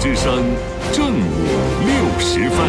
之声正午60分。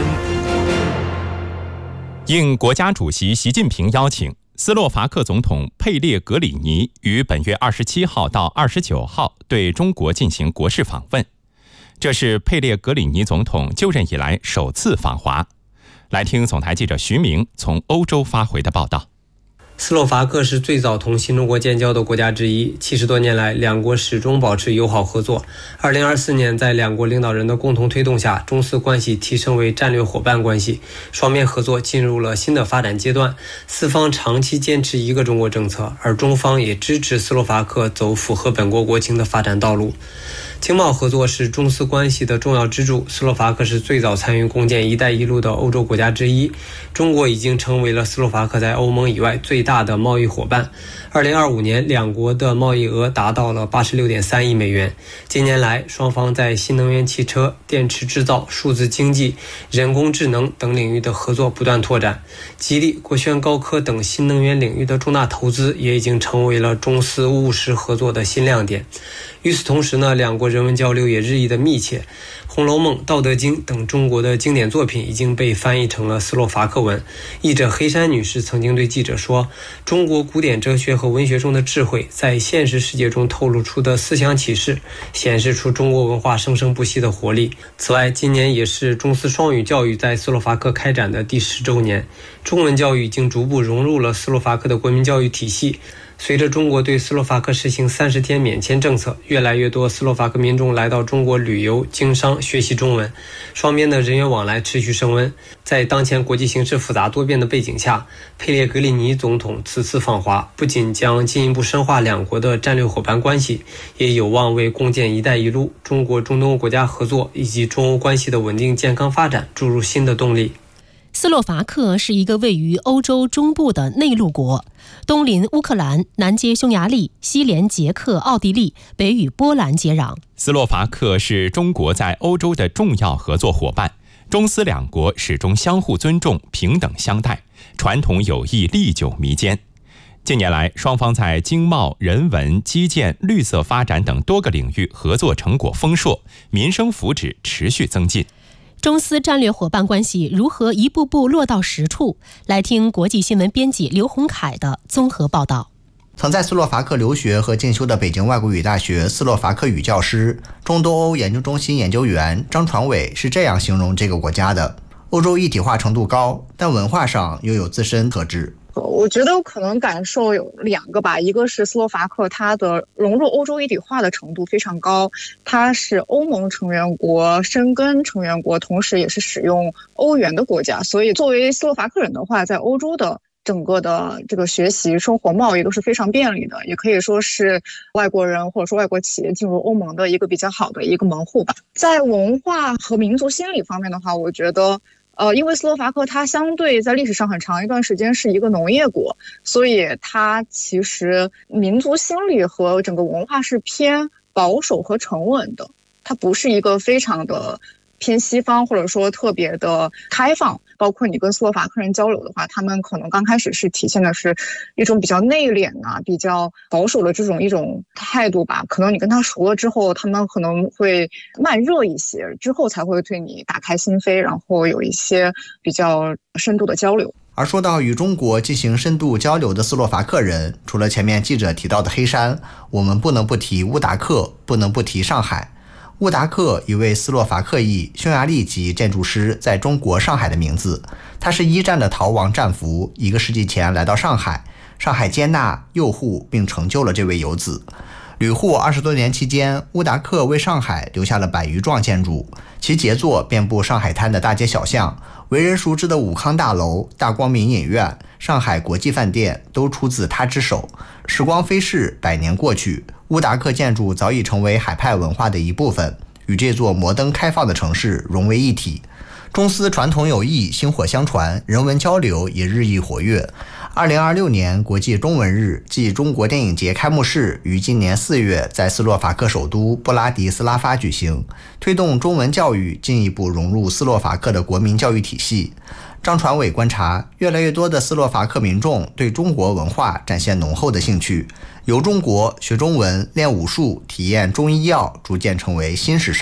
应国家主席习近平邀请，斯洛伐克总统佩列格里尼于本月27号到29号对中国进行国事访问，这是佩列格里尼总统就任以来首次访华。来听总台记者徐明从欧洲发回的报道。 斯洛伐克是最早同新中国建交的国家之一，70多年来，两国始终保持友好合作。2024年，在两国领导人的共同推动下，中斯关系提升为战略伙伴关系，双边合作进入了新的发展阶段。四方长期坚持一个中国政策，而中方也支持斯洛伐克走符合本国国情的发展道路。经贸合作是中斯关系的重要支柱，斯洛伐克是最早参与共建“一带一路”的欧洲国家之一。中国已经成为了斯洛伐克在欧盟以外最大的贸易伙伴。2025年，两国的贸易额达到了86.3亿美元。近年来，双方在新能源汽车、电池制造、数字经济、人工智能等领域的合作不断拓展。吉利、国轩高科等新能源领域的重大投资也已经成为了中斯务实合作的新亮点。与此同时呢，两国人文交流也日益的密切。《红楼梦》《道德经》等中国的经典作品已经被翻译成了斯洛伐克文。译者黑山女士曾经对记者说，中国古典哲学和文学中的智慧在现实世界中透露出的思想启示，显示出中国文化生生不息的活力。此外，今年也是中斯双语教育在斯洛伐克开展的第10周年，中文教育已经逐步融入了斯洛伐克的国民教育体系。随着中国对斯洛伐克实行30天免签政策，越来越多斯洛伐克民众来到中国旅游、经商、学习中文，双边的人员往来持续升温。在当前国际形势复杂多变的背景下，佩列格里尼总统此次访华，不仅将进一步深化两国的战略伙伴关系，也有望为共建“一带一路”、中国中东国家合作以及中欧关系的稳定健康发展注入新的动力。 斯洛伐克是一个位于欧洲中部的内陆国，东临乌克兰，南接匈牙利，西连捷克、奥地利，北与波兰接壤。 斯洛伐克是中国在欧洲的重要合作伙伴，中斯两国始终相互尊重、平等相待，传统友谊历久弥坚。近年来，双方在经贸、人文、基建、绿色发展等多个领域合作成果丰硕，民生福祉持续增进。 中斯战略伙伴关系如何一步步落到实处？来听国际新闻编辑刘洪凯的综合报道。 曾在斯洛伐克留学和进修的北京外国语大学斯洛伐克语教师、中东欧研究中心研究员张传伟是这样形容这个国家的：欧洲一体化程度高，但文化上又有自身特质。 我觉得我可能感受有2个吧，一个是斯洛伐克它的融入欧洲一体化的程度非常高，它是欧盟成员国、申根成员国，同时也是使用欧元的国家，所以作为斯洛伐克人的话，在欧洲的整个的这个学习、生活、贸易都是非常便利的，也可以说是外国人或者说外国企业进入欧盟的一个比较好的一个门户吧。在文化和民族心理方面的话，我觉得因为斯洛伐克它相对在历史上很长一段时间是一个农业国，所以它其实民族心理和整个文化是偏保守和沉稳的，它不是一个非常的偏西方或者说特别的开放。包括你跟斯洛伐克人交流的话，他们可能刚开始是体现的是一种比较内敛啊、比较保守的一种态度吧。可能你跟他熟了之后，他们可能会慢热一些，之后才会对你打开心扉，然后有一些比较深度的交流。 而说到与中国进行深度交流的斯洛伐克人，除了前面记者提到的黑山，我们不能不提乌达克，不能不提上海。乌达克，一位斯洛伐克裔匈牙利籍建筑师，在中国上海的名字。他是一战的逃亡战俘，1个世纪前来到上海，上海接纳、诱护并成就了这位游子。旅沪20多年期间，乌达克为上海留下了100余幢建筑，其杰作遍布上海滩的大街小巷，为人熟知的武康大楼、大光明影院、上海国际饭店都出自他之手。时光飞逝，100年过去，乌达克建筑早已成为海派文化的一部分，与这座摩登开放的城市融为一体。中斯传统友谊薪火相传，人文交流也日益活跃。2026年国际中文日暨中国电影节开幕式于今年4月在斯洛伐克首都布拉迪斯拉发举行，推动中文教育进一步融入斯洛伐克的国民教育体系。张传伟观察，越来越多的斯洛伐克民众对中国文化展现浓厚的兴趣，游中国、学中文、练武术、体验中医药逐渐成为新时尚。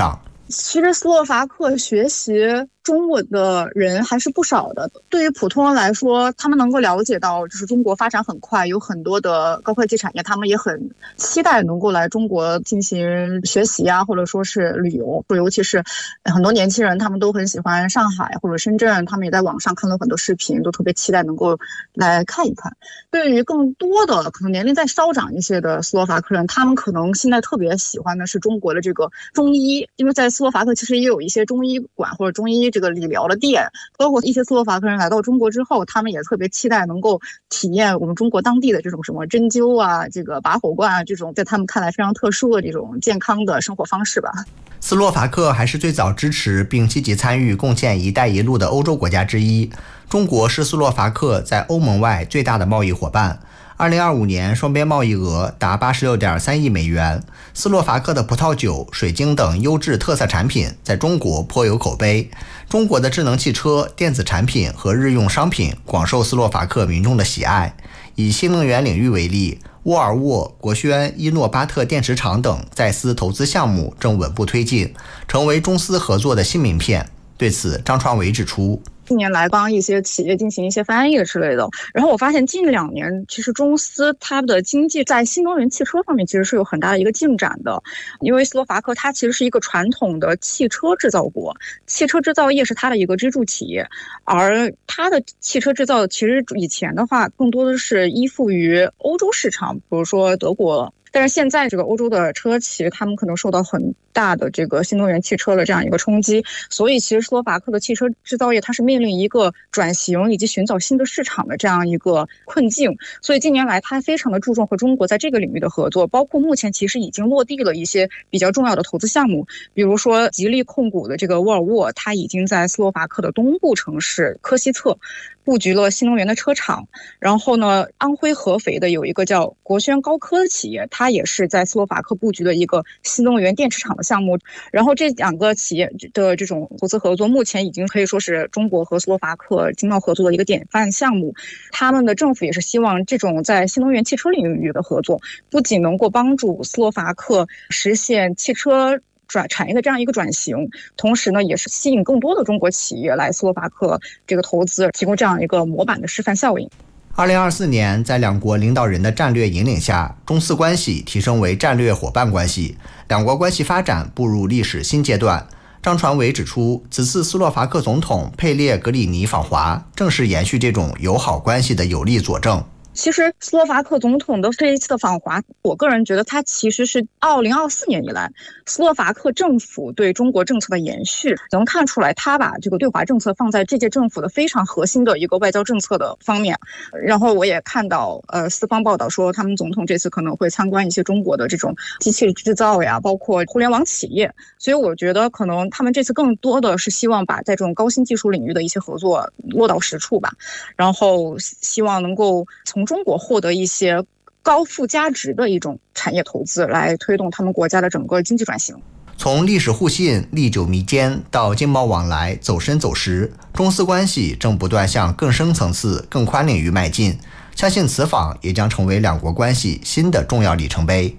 其实斯洛伐克学习中文的人还是不少的。对于普通人来说，他们能够了解到，就是中国发展很快，有很多的高科技产业，他们也很期待能够来中国进行学习啊，或者说是旅游。尤其是很多年轻人，他们都很喜欢上海或者深圳，他们也在网上看了很多视频，都特别期待能够来看一看。对于更多的可能年龄再稍长一些的斯洛伐克人，他们可能现在特别喜欢的是中国的这个中医，因为在斯洛伐克其实也有一些中医馆或者中医这个理疗的店，包括一些斯洛伐克人来到中国之后，他们也特别期待能够体验我们中国当地的这种什么针灸啊、这个拔火罐啊，这种在他们看来非常特殊的这种健康的生活方式吧。 斯洛伐克还是最早支持并积极参与共建“一带一路”的欧洲国家之一。中国是斯洛伐克在欧盟外最大的贸易伙伴。2025年双边贸易额达86.3亿美元。斯洛伐克的葡萄酒、水晶等优质特色产品在中国颇有口碑。中国的智能汽车、电子产品和日用商品广受斯洛伐克民众的喜爱。以新能源领域为例，沃尔沃、国轩、伊诺巴特电池厂等在斯投资项目正稳步推进，成为中斯合作的新名片。对此，张传伟指出， 近年来帮一些企业进行一些翻译之类的，然后我发现近2年其实中斯它的经济在新能源汽车方面其实是有很大的一个进展的。因为斯洛伐克它其实是一个传统的汽车制造国，汽车制造业是它的一个支柱企业，而它的汽车制造其实以前的话更多的是依附于欧洲市场，比如说德国。但是现在这个欧洲的车企，他们可能受到很大的这个新能源汽车的这样一个冲击，所以其实斯洛伐克的汽车制造业它是面临一个转型以及寻找新的市场的这样一个困境。所以近年来它非常的注重和中国在这个领域的合作，包括目前其实已经落地了一些比较重要的投资项目，比如说吉利控股的这个沃尔沃，它已经在斯洛伐克的东部城市科西策布局了新能源的车厂。然后呢，安徽合肥的有一个叫国轩高科的企业，它也是在斯洛伐克布局的一个新能源电池厂的项目。然后这2个企业的这种投资合作，目前已经可以说是中国和斯洛伐克经贸合作的一个典范项目。他们的政府也是希望这种在新能源汽车领域的合作，不仅能够帮助斯洛伐克实现汽车产业的这样一个转型，同时呢，也是吸引更多的中国企业来斯洛伐克这个投资，提供这样一个模板的示范效应。 2024年，在两国领导人的战略引领下，中斯关系提升为战略伙伴关系，两国关系发展步入历史新阶段。张传伟指出，此次斯洛伐克总统佩列格里尼访华，正是延续这种友好关系的有力佐证。 其实斯洛伐克总统的这一次的访华，我个人觉得他其实是2024年以来斯洛伐克政府对中国政策的延续，能看出来他把这个对华政策放在这届政府的非常核心的一个外交政策的方面。然后我也看到四方报道说，他们总统这次可能会参观一些中国的这种机器制造呀，包括互联网企业。所以我觉得可能他们这次更多的是希望把在这种高新技术领域的一些合作落到实处吧，然后希望能够从中国获得一些高附加值的一种产业投资，来推动他们国家的整个经济转型。 从历史互信历久弥坚到经贸往来走深走实，中斯关系正不断向更深层次、更宽领域迈进。相信此访也将成为两国关系新的重要里程碑。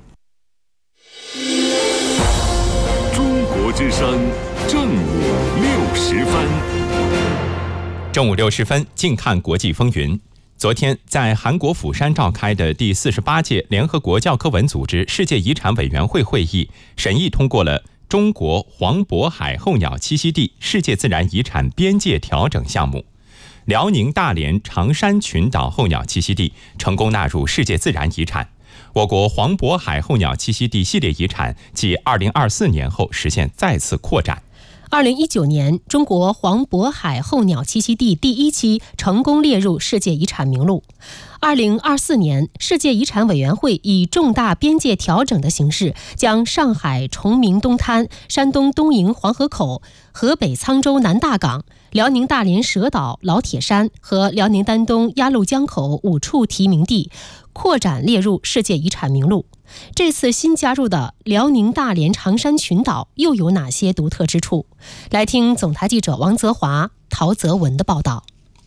中国之声正午60分。 正午60分，近看国际风云。昨天，在韩国釜山召开的第48届联合国教科文组织世界遗产委员会会议，审议通过了中国黄渤海候鸟栖息地世界自然遗产边界调整项目。辽宁大连长山群岛候鸟栖息地成功纳入世界自然遗产。我国黄渤海候鸟栖息地系列遗产继2024年后实现再次扩展。 2019年，中国黄渤海候鸟栖息地第1期成功列入世界遗产名录。2024年，世界遗产委员会以重大边界调整的形式，将上海崇明东滩、山东东营黄河口、河北沧州南大港、辽宁大连蛇岛老铁山和辽宁丹东鸭绿江口5处提名地扩展列入世界遗产名录。这次新加入的辽宁大连长山群岛又有哪些独特之处？来听总台记者王泽华、陶泽文的报道。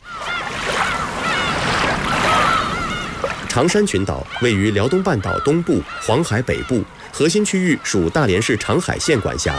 长山群岛位于辽东半岛东部、黄海北部，核心区域属大连市长海县管辖。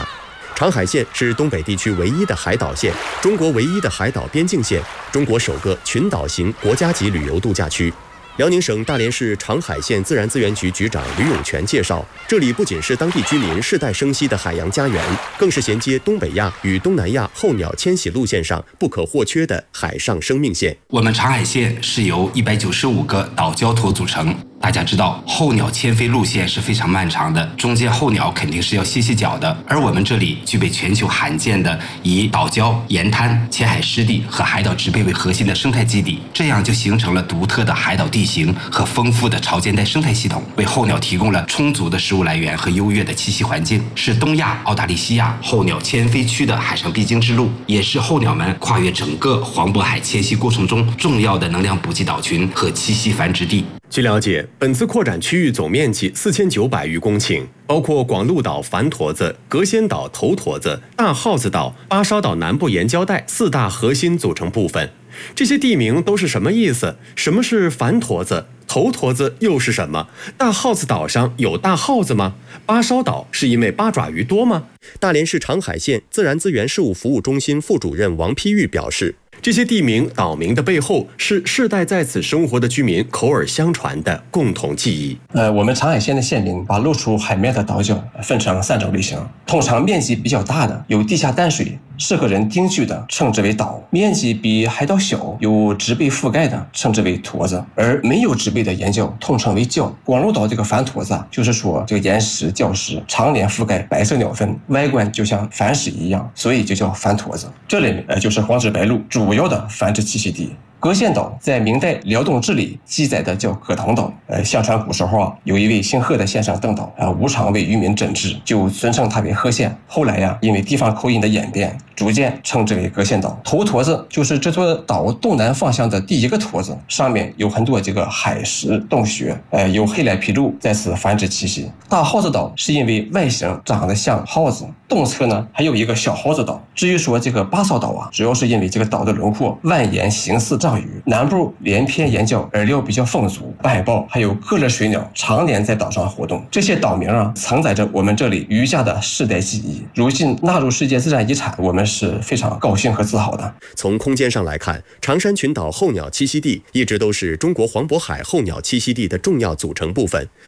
长海线是东北地区唯一的海岛线，中国唯一的海岛边境线，中国首个群岛型国家级旅游度假区。辽宁省大连市长海县自然资源局局长吕永全介绍，这里不仅是当地居民世代生息的海洋家园，更是衔接东北亚与东南亚候鸟迁徙路线上不可或缺的海上生命线。 我们长海县是由195个岛礁头组成。大家知道，候鸟迁飞路线是非常漫长的，中间候鸟肯定是要歇脚的。而我们这里具备全球罕见的以岛礁、沿滩、浅海湿地和海岛植被为核心的生态基地，这样就形成了独特的海岛地形和丰富的潮间带生态系统，为候鸟提供了充足的食物来源和优越的栖息环境，是东亚、澳大利西亚候鸟迁飞区的海上必经之路，也是候鸟们跨越整个黄渤海迁徙过程中重要的能量补给岛群和栖息繁殖地。 据了解，本次扩展区域总面积4900余公顷，包括广鹿岛繁驼子、隔仙岛头驼子、大耗子岛、巴烧岛南部沿礁带4大核心组成部分。这些地名都是什么意思？什么是繁驼子？头驼子又是什么？大耗子岛上有大耗子吗？巴烧岛是因为八爪鱼多吗？大连市长海县自然资源事务服务中心副主任王丕玉表示，这些地名、岛名的背后是世代在此生活的居民口耳相传的共同记忆。 我们长海县的县民把露出海面的岛礁分成3种类型，通常面积比较大的，有地下淡水，适合人定居的，称之为岛；面积比海岛小，有植被覆盖的，称之为驼子；而没有植被的岩礁，统称为礁。广鹿岛这个繁驼子，就是说这个岩石、礁石常年覆盖白色鸟粪，外观就像矾石一样，所以就叫繁驼子。这里就是黄指白鹭主要的繁殖栖息地。隔仙岛在明代辽东志里记载的叫葛塘岛，相传古时候有一位姓贺的先生邓导无偿为渔民诊治，就尊称他为贺县。后来因为地方口音的演变，逐渐称之为隔仙岛。头驼子就是这座岛东南方向的第一个驼子，上面有很多这个海蚀洞穴，有黑脸琵鹭在此繁殖栖息。大耗子岛是因为外形长得像耗子，东侧呢还有一个小耗子岛。至于说这个巴烧岛主要是因为这个岛的轮廓蜿蜒形似章鱼，南部连片岩礁，饵料比较丰足，白豹还有各类水鸟常年在岛上活动。这些岛名承载着我们这里渔家的世代记忆，如今纳入世界自然遗产，我们是非常高兴和自豪的。 从空间上来看，长山群岛候鸟栖息地一直都是中国黄渤海候鸟栖息地的重要组成部分。